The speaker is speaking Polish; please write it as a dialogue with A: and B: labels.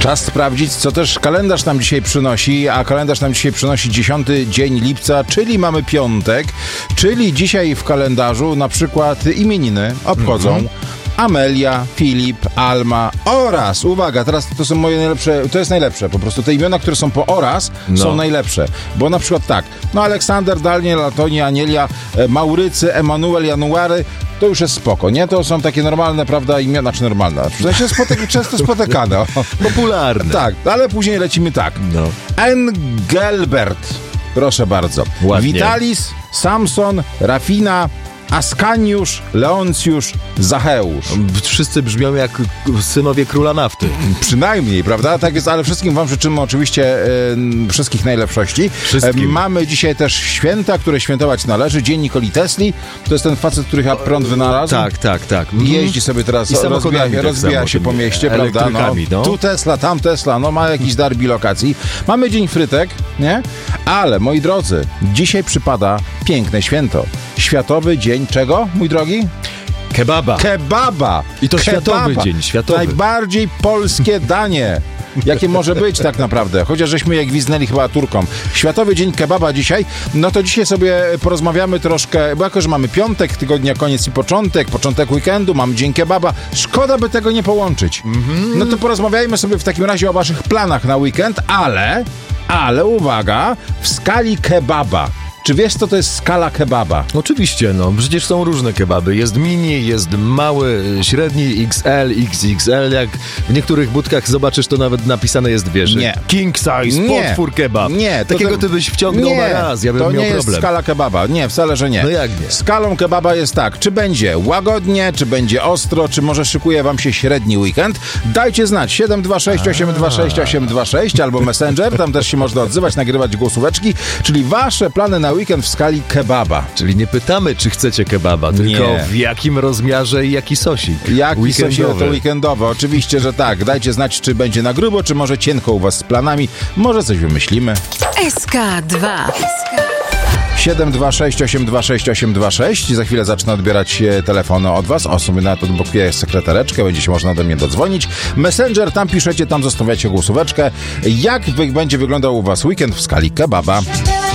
A: Czas sprawdzić, co też kalendarz nam dzisiaj przynosi, a kalendarz nam dzisiaj przynosi 10 dzień lipca, czyli mamy piątek, czyli dzisiaj w kalendarzu na przykład imieniny obchodzą Amelia, Filip, Alma oraz, uwaga, teraz to są moje najlepsze, to jest najlepsze po prostu, te imiona, które są po oraz są najlepsze, bo na przykład tak, Aleksander, Daniel, Antoni, Anielia, Maurycy, Emanuel, January, to już jest spoko, nie? To są takie normalne, prawda, imiona, czy normalne, w sensie często spotykane.
B: Popularne.
A: Tak, ale później lecimy tak. Engelbert, proszę bardzo.
B: Ładnie.
A: Witalis, Samson, Rafina, Askaniusz, Leoncjusz, Zacheusz.
B: Wszyscy brzmią jak synowie króla nafty.
A: Przynajmniej, prawda? Tak jest, ale wszystkim wam życzymy oczywiście wszystkich najlepszości. Mamy dzisiaj też święta, które świętować należy. Dzień Nikoli Tesli. To jest ten facet, który chyba prąd wynalazł.
B: Tak.
A: Jeździ sobie teraz, rozbija się po mieście, prawda? Tu Tesla, tam Tesla, ma jakiś dar bilokacji. Mamy Dzień Frytek, nie? Ale, moi drodzy, dzisiaj przypada piękne święto. Światowy Dzień czego, mój drogi? Kebaba!
B: I to światowy dzień, światowy.
A: Najbardziej polskie danie, jakie może być tak naprawdę. Chociaż żeśmy je gwizdnęli chyba Turkom. Światowy Dzień Kebaba dzisiaj. No to dzisiaj sobie porozmawiamy troszkę, bo jako, że mamy piątek, tygodnia koniec i początek weekendu, mamy Dzień Kebaba. Szkoda by tego nie połączyć. No to porozmawiajmy sobie w takim razie o waszych planach na weekend, ale uwaga, w skali kebaba. Czy wiesz, co to jest skala kebaba?
B: Oczywiście, przecież są różne kebaby. Jest mini, jest mały, średni, XL, XXL. Jak w niektórych budkach zobaczysz, to nawet napisane jest, wiesz, king size, potwór kebab.
A: Nie.
B: Takiego ty byś wciągnął na raz, ja bym miał problem.
A: To nie jest skala kebaba. Nie, wcale, że nie.
B: No jak nie?
A: Skalą kebaba jest tak, czy będzie łagodnie, czy będzie ostro, czy może szykuje wam się średni weekend. Dajcie znać, 726 826 826 albo Messenger, tam też się można odzywać, nagrywać głosóweczki, czyli wasze plany na weekend w skali kebaba.
B: Czyli nie pytamy, czy chcecie kebaba, tylko w jakim rozmiarze i jaki sosik.
A: Jaki sosik to weekendowy? Oczywiście, że tak. Dajcie znać, czy będzie na grubo, czy może cienko u was z planami. Może coś wymyślimy.
C: SK2
A: 726 826 826. Za chwilę zacznę odbierać telefony od was. Sobie na to odblokuję sekretareczkę, będzie się można do mnie dodzwonić. Messenger, tam piszecie, tam zostawiacie głosóweczkę. Jak będzie wyglądał u was weekend w skali kebaba?